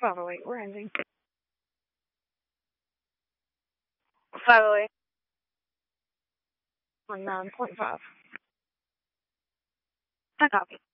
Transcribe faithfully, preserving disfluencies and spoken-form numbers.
five oh eight, we're ending. five oh eight on nine point five. I copy.